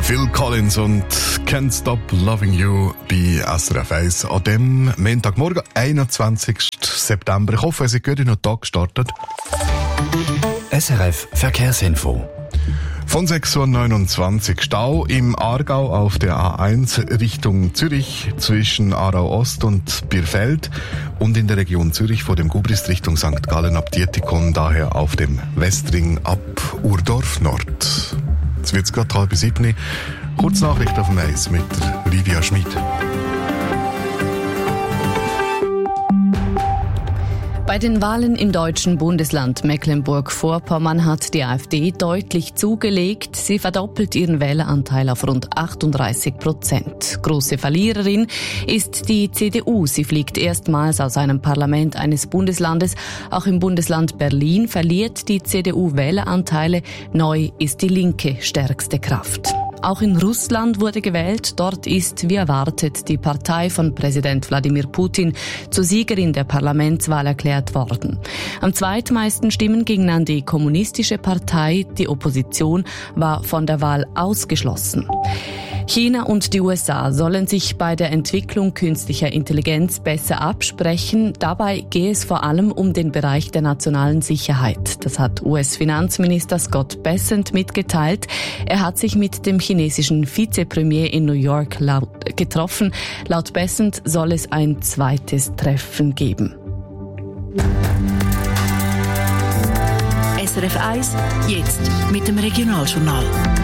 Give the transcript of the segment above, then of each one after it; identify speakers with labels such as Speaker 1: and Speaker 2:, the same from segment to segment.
Speaker 1: Phil Collins und Can't Stop Loving You bei SRF 1 an dem Montagmorgen, 21. September. Ich hoffe, es ist gut in den Tag gestartet.
Speaker 2: SRF Verkehrsinfo.
Speaker 1: Von 6.29 Uhr Stau im Aargau auf der A1 Richtung Zürich zwischen Aarau Ost und Birfeld und in der Region Zürich vor dem Gubrist Richtung St. Gallen ab Dietikon, daher auf dem Westring ab Urdorf Nord. Jetzt wird es gerade 6:30. Kurz Nachricht auf dem Eis mit Livia Schmid.
Speaker 3: Bei den Wahlen im deutschen Bundesland Mecklenburg-Vorpommern hat die AfD deutlich zugelegt. Sie verdoppelt ihren Wähleranteil auf rund 38%. Große Verliererin ist die CDU. Sie fliegt erstmals aus einem Parlament eines Bundeslandes. Auch im Bundesland Berlin verliert die CDU Wähleranteile. Neu ist die Linke stärkste Kraft. Auch in Russland wurde gewählt. Dort ist, wie erwartet, die Partei von Präsident Wladimir Putin zur Siegerin der Parlamentswahl erklärt worden. Am zweitmeisten Stimmen gingen an die Kommunistische Partei. Die Opposition war von der Wahl ausgeschlossen. China und die USA sollen sich bei der Entwicklung künstlicher Intelligenz besser absprechen. Dabei gehe es vor allem um den Bereich der nationalen Sicherheit. Das hat US-Finanzminister Scott Bessent mitgeteilt. Er hat sich mit dem chinesischen Vizepremier in New York getroffen. Laut Bessent soll es ein zweites Treffen geben.
Speaker 4: SRF 1, jetzt mit dem Regionaljournal.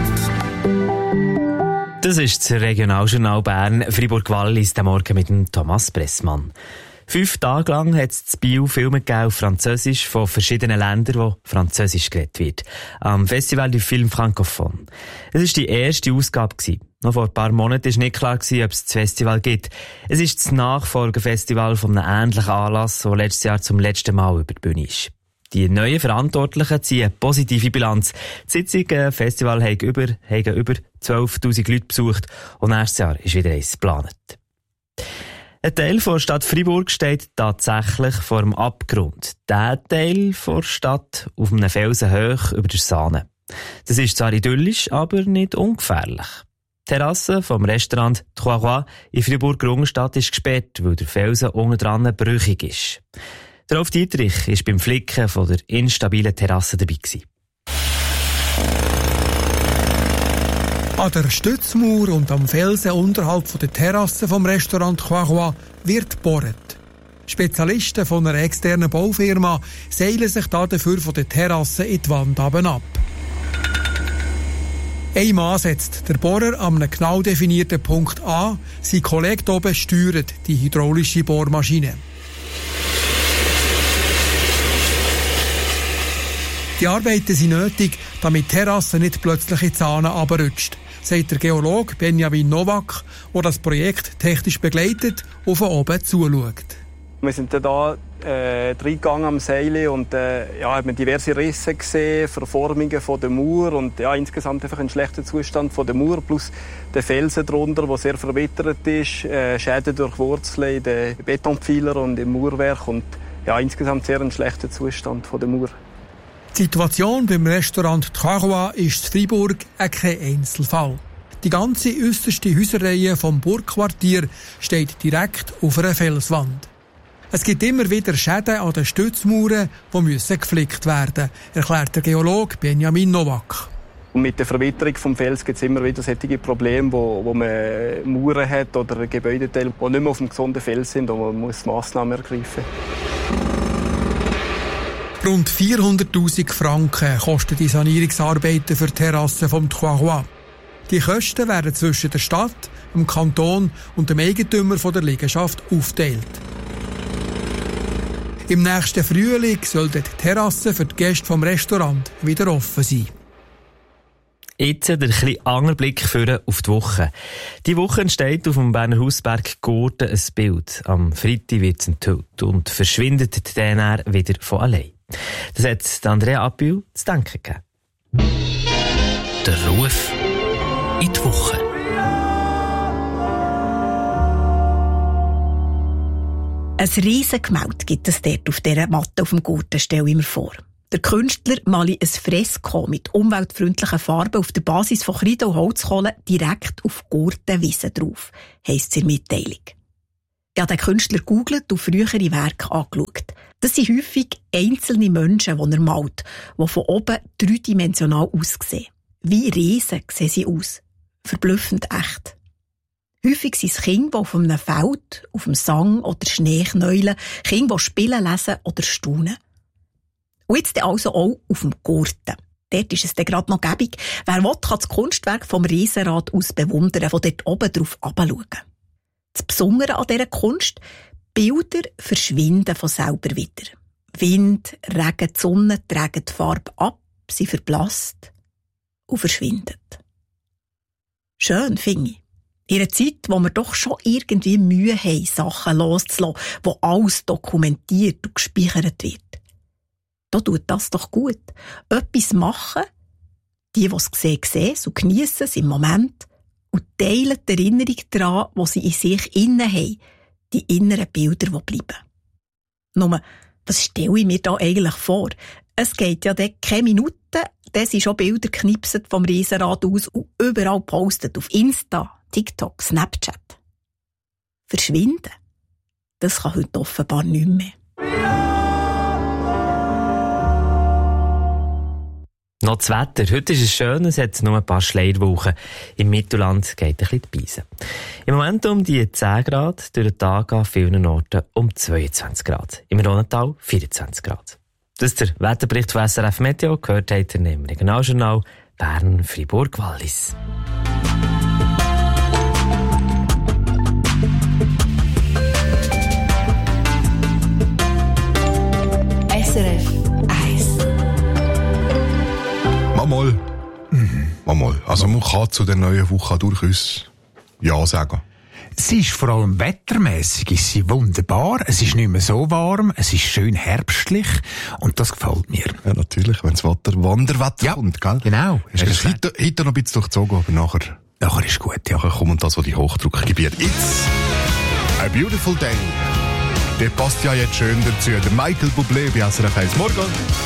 Speaker 5: Das ist das Regionaljournal Bern, Fribourg-Wallis, der Morgen mit dem Thomas Pressmann. 5 Tage lang hat es in Biel Filme gegeben auf Französisch von verschiedenen Ländern, wo Französisch geredet wird. Am Festival du Film Francophone. Es war die erste Ausgabe. Noch vor ein paar Monaten war nicht klar, ob es das Festival gibt. Es ist das Nachfolgefestival von einem ähnlichen Anlass, der letztes Jahr zum letzten Mal über die Bühne ist. Die neuen Verantwortlichen ziehen eine positive Bilanz. Das jetzige Festival haben über 12'000 Leute besucht und nächstes Jahr ist wieder eins geplant. Ein Teil der Stadt Fribourg steht tatsächlich vor dem Abgrund. Der Teil der Stadt auf einem Felsen hoch über der Saane. Das ist zwar idyllisch, aber nicht ungefährlich. Die Terrasse vom Restaurant Trois Rois in Fribourg-Rungenstadt ist gesperrt, weil der Felsen unten dran brüchig ist. Der Rolf Dietrich war beim Flicken von der instabilen Terrasse dabei gewesen.
Speaker 6: An der Stützmauer und am Felsen unterhalb der Terrasse vom Restaurant Trois wird gebohrt. Spezialisten von einer externen Baufirma seilen sich dafür von der Terrasse in die Wand ab. Ein Mann setzt der Bohrer an einem genau definierten Punkt an. Sein Kollege oben steuert die hydraulische Bohrmaschine. Die Arbeiten sind nötig, damit die Terrasse nicht plötzlich in die Sahne runterrutscht, sagt der Geologe Benjamin Nowak, der das Projekt technisch begleitet und von oben zuschaut.
Speaker 7: Wir sind da reingegangen am Seil und haben diverse Risse gesehen, Verformungen von der Mauer und insgesamt einfach einen schlechten Zustand von der Mauer plus der Felsen drunter, der sehr verwittert ist, Schäden durch Wurzeln in den Betonpfeilern und im Mauerwerk und insgesamt sehr einen schlechten Zustand von der Mauer.
Speaker 6: Die Situation beim Restaurant Trois ist in Fribourg kein Einzelfall. Die ganze äusserste Häuserreihe vom Burgquartier steht direkt auf einer Felswand. Es gibt immer wieder Schäden an den Stützmauern, die geflickt werden müssen, erklärt der Geologe Benjamin Nowak.
Speaker 7: Und mit der Verwitterung vom Fels gibt es immer wieder solche Probleme, wo man Mauern hat oder Gebäudeteile, die nicht mehr auf dem gesunden Fels sind und man muss Massnahmen ergreifen.
Speaker 6: Rund 400'000 Franken kosten die Sanierungsarbeiten für die Terrasse vom Trois. Die Kosten werden zwischen der Stadt, dem Kanton und dem Eigentümer der Liegenschaft aufgeteilt. Im nächsten Frühling soll die Terrasse für die Gäste vom Restaurant wieder offen sein.
Speaker 5: Jetzt der etwas andere Blick auf die Woche. Die Woche entsteht auf dem Berner Hausberg Gurten ein Bild. Am Freitag wird es enthüllt und verschwindet dann wieder von allein. Das hat Andrea Appel zu denken gegeben.
Speaker 2: Der Ruf in die Woche.
Speaker 4: Ein riesen Gemälde gibt es dort auf dieser Matte auf dem Gurten, stelle ich mir vor.
Speaker 8: Der Künstler male ein Fresko mit umweltfreundlichen Farben auf der Basis von Kreide und Holzkohle direkt auf Gurtenwiesen drauf, heisst es in der Mitteilung. Ich habe den Künstler gegoogelt und frühere Werke angeschaut. Das sind häufig einzelne Menschen, die er malt, die von oben dreidimensional aussehen. Wie Riesen sehen sie aus. Verblüffend echt. Häufig sind es Kinder, die auf einem Feld, auf dem Sang oder Schnee knäulen, Kinder, die spielen, lesen oder staunen. Und jetzt also auch auf dem Gurten. Dort ist es dann gerade noch gäbig. Wer will, kann das Kunstwerk vom Riesenrad aus bewundern, von dort oben drauf herabschauen. Das Besondere an dieser Kunst, Bilder verschwinden von selber wieder. Wind, Regen, die Sonne tragen die Farbe ab, sie verblasst und verschwindet. Schön, finde ich. In einer Zeit, wo wir doch schon irgendwie Mühe haben, Sachen loszulassen, wo alles dokumentiert und gespeichert wird. Da tut das doch gut. Etwas machen, die es sehen und geniessen es im Moment und teilen die Erinnerung daran, die sie in sich innen haben, die inneren Bilder, die bleiben. Nur, was stelle ich mir da eigentlich vor? Es geht ja dann keine Minuten, dann sind schon Bilder geknipset vom Riesenrad aus und überall postet auf Insta, TikTok, Snapchat. Verschwinden? Das kann heute offenbar nicht mehr.
Speaker 5: Noch das Wetter. Heute ist es schön, es hat nur ein paar Schleierwochen. Im Mittelland geht ein bisschen die Beise. Im Moment um die 10 Grad, durch den Tag an vielen Orten um 22 Grad. Im Rhonental 24 Grad. Das ist der Wetterbericht von SRF Meteo, gehört habt ihr im Regionaljournal Bern, Fribourg, Wallis.
Speaker 4: SRF 1.
Speaker 1: Mal. Also man kann zu der neuen Woche durchaus Ja sagen.
Speaker 9: Sie ist vor allem wettermässig, ist sie wunderbar. Es ist nicht mehr so warm, es ist schön herbstlich und das gefällt mir.
Speaker 1: Ja, natürlich, wenn das Wanderwetter kommt, gell?
Speaker 9: Genau.
Speaker 1: Ist heute noch ein bisschen durchzogen, aber nachher
Speaker 9: ist gut, ja.
Speaker 1: Nachher kommen da so die Hochdruckgebiete. It's a beautiful day. Der passt ja jetzt schön dazu. Der Michael Bublé bei SRF 1. Morgen.